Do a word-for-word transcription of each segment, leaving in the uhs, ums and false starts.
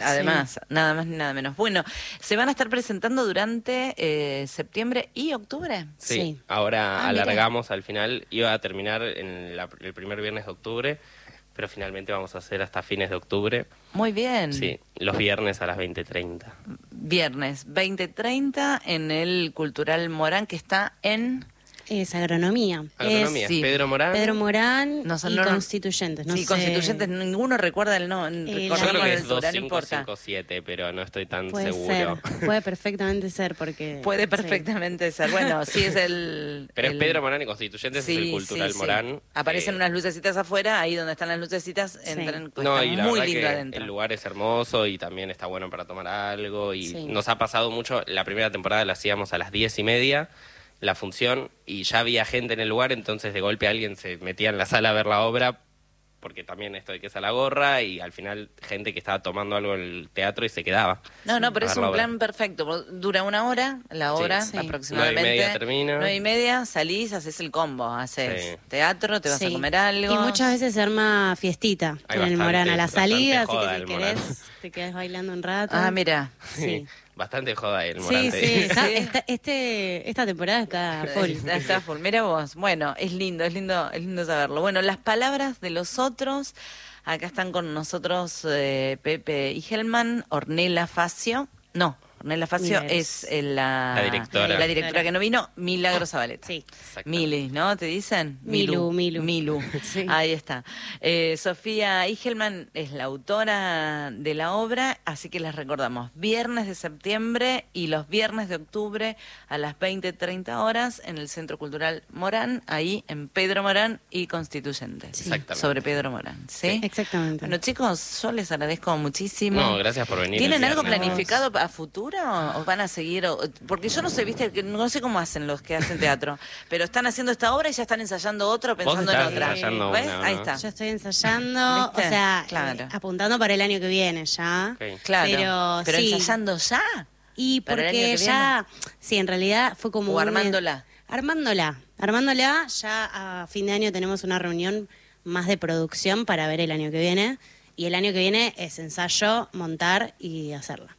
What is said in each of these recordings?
Además, sí. nada más ni nada menos. Bueno, ¿se van a estar presentando durante eh, septiembre y octubre? Sí, sí. ahora ah, alargamos mira. al final, iba a terminar en la, el primer viernes de octubre, pero finalmente vamos a hacer hasta fines de octubre. Muy bien. Sí, los viernes a las veinte treinta. Viernes veinte treinta en el Cultural Morán, que está en... Es agronomía. Agronomía, es, sí. Pedro Morán. Pedro Morán no, y no, Constituyentes. No sí, sé. Constituyentes, ninguno recuerda el nombre. Eh, Yo creo que es no dos cinco importa. cinco siete, pero no estoy tan Puede seguro. ser, puede perfectamente ser, porque... Puede perfectamente sí. ser. Bueno, sí es el... Pero el... es Pedro Morán y Constituyentes, sí, es el Cultural sí, Morán. Sí. Aparecen eh... unas lucecitas afuera, ahí donde están las lucecitas, entran, sí. pues, no, está y la muy verdad lindo que adentro. el lugar es hermoso y también está bueno para tomar algo. Y sí. nos ha pasado mucho, la primera temporada la hacíamos a las diez y media, la función, y ya había gente en el lugar, entonces de golpe alguien se metía en la sala a ver la obra, porque también esto de que es a la gorra, y al final gente que estaba tomando algo en el teatro y se quedaba. No, no, pero a es ver la un obra. plan perfecto. Dura una hora, la hora Sí. aproximadamente. Nueve y media termina. Nueve y media, salís, haces el combo. Haces Sí. teatro, te vas Sí. a comer algo. Y muchas veces se arma fiestita Hay en el bastante, Morán a la bastante salida, así joda que si el Morán. querés te quedás bailando un rato. Ah, mira. Sí. Bastante joda el Sí, Morán. sí, te digo. está- Sí. está- este, esta temporada está full. Está, está full. Mira vos. Bueno, es lindo, es lindo, es lindo saberlo. Bueno, las palabras de los otros. Acá están con nosotros eh, Pepe Igelman, Ornella Facio. No, Ornella Facio Milagros. es eh, la, La directora. la directora que no vino, Milagros Zabaleta. Sí. Exacto. Mili, ¿no? ¿Te dicen? Milu, Milu. Milu. Sí. Ahí está. Eh, Sofía Igelman es la autora de la obra, así que les recordamos, viernes de septiembre y los viernes de octubre a las veinte treinta horas en el Centro Cultural Morán, ahí en Pedro Morán y Constituyentes. Sí. Exactamente. Sobre Pedro Morán, ¿sí? Exactamente. Bueno, chicos, yo les agradezco muchísimo. No, gracias por venir. ¿Tienen el algo viernes. planificado a futuro o van a seguir? o- Porque yo no sé, viste, que no sé cómo hacen los que hacen teatro, pero están haciendo esta obra y ya están ensayando otra, pensando en estás otra. ensayando ¿Ves? una, ¿no? Ahí está. Yo estoy ensayando, ¿Viste? o sea, Claro. eh, apuntando para el año que viene ya. Ok. Claro. Pero, sí. ensayando ya. Y ¿Para el año porque que ya, sí, en realidad fue como... O un- armándola. Armándola. Armándola, ya a fin de año tenemos una reunión más de producción para ver el año que viene. Y el año que viene es ensayo, montar y hacerla.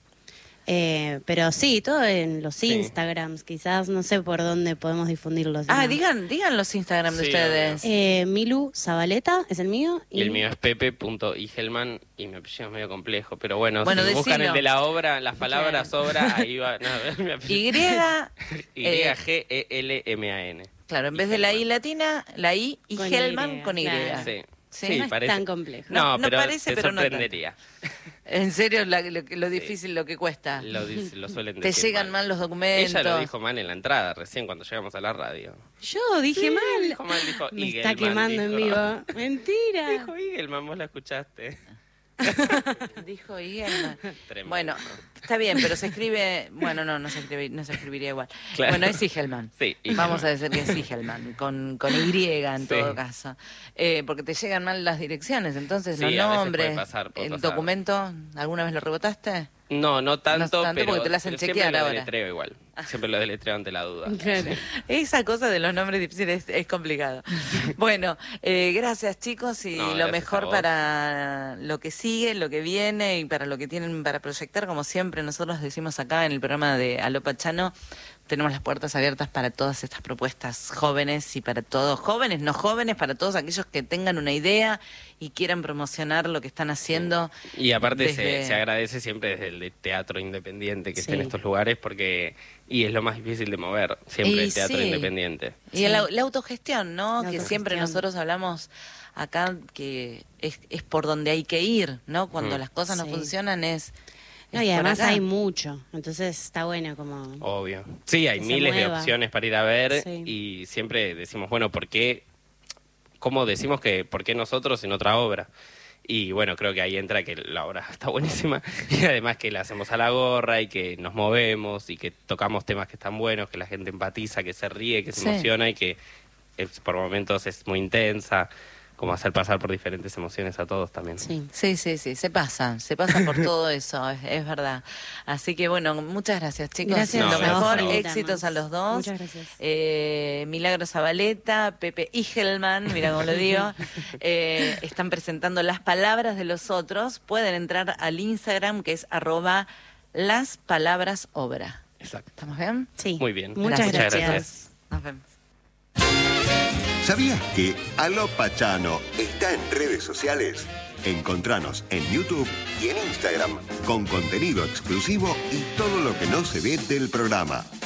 Eh, pero sí, todo en los Sí. Instagrams, quizás, no sé por dónde podemos difundirlos. Ah, ¿no? digan, digan los Instagram de Sí, ustedes. Eh, Milu Zabaleta es el mío. Y el mío es pepe.igelman y mi apellido es medio complejo, pero bueno, Bueno, si buscan decilo. el de la obra, las palabras obra, ahí va. No, mi apellido. Y, Y eh, G E L M A N. claro, en vez de la I latina, la I y Con Helman Y, con Y. claro. Sí. Sí, no es parece. tan complejo. No, No, no pero parece, te pero no tanto. sorprendería. En serio, la- lo, lo difícil, lo que cuesta. Lo, dice- lo suelen Te decir llegan mal los documentos. Ella lo dijo mal en la entrada, recién cuando llegamos a la radio. Yo dije Sí, mal. dijo mal, dijo Me Igelman, está quemando en dijo. vivo. Mentira. Dijo Igelman, vos la escuchaste. Dijo Igelman. Tremendo. Bueno, está bien, pero se escribe... Bueno, no, no se, escribe- no se escribiría igual. Claro. Bueno, es Igelman. Sí, Igelman. Vamos a decir que es Igelman, con, con Y en Sí. todo caso. Eh, porque te llegan mal las direcciones, entonces Sí, los a veces nombres, puede pasar, puede el pasar. documento, ¿alguna vez lo rebotaste? No, no tanto, No tanto pero, porque te la hacen pero chequear siempre lo ahora. deletreo igual. Siempre lo deletreo ante la duda. Claro. Esa cosa de los nombres difíciles es, es complicado. Bueno, eh, gracias chicos y No, lo gracias mejor a vos. para lo que sigue, lo que viene y para lo que tienen para proyectar. Como siempre nosotros decimos acá en el programa de Aló Pachano, tenemos las puertas abiertas para todas estas propuestas jóvenes y para todos, jóvenes, no jóvenes, para todos aquellos que tengan una idea y quieran promocionar lo que están haciendo. Y aparte Desde- se, se agradece siempre desde el de teatro independiente que esté en Sí. estos lugares porque y es lo más difícil de mover, siempre Y el teatro sí. independiente. Y la, la autogestión, ¿no? La Que siempre autogestión. nosotros hablamos acá que es, es por donde hay que ir, ¿no? Cuando Mm. las cosas no Sí. funcionan es... No, es y por además acá. hay mucho, entonces está bueno como... Obvio. Sí, hay Que se miles de mueva. opciones para ir a ver Sí. y siempre decimos, bueno, ¿por qué? ¿Cómo decimos que por qué nosotros en otra obra? Y bueno, creo que ahí entra que la obra está buenísima y además que la hacemos a la gorra y que nos movemos y que tocamos temas que están buenos, que la gente empatiza, que se ríe, que se Sí. emociona y que es- por momentos es muy intensa. como hacer pasar por diferentes emociones a todos también. Sí. Sí, sí, sí, se pasa, se pasa por todo eso, es, es verdad. Así que bueno, muchas gracias, chicos. Gracias No, Lo gracias mejor, a vos. éxitos a los dos. Muchas gracias. Eh, Milagro Zabaleta, Pepe Igelman, mira cómo lo digo, eh, están presentando Las Palabras de los Otros. Pueden entrar al Instagram, que es arroba las palabras obra. Exacto. ¿Estamos bien? Sí. Muy bien. Muchas Gracias. gracias. Nos vemos. ¿Sabías que Alopa Chano está en redes sociales? Encontranos en YouTube y en Instagram con contenido exclusivo y todo lo que no se ve del programa.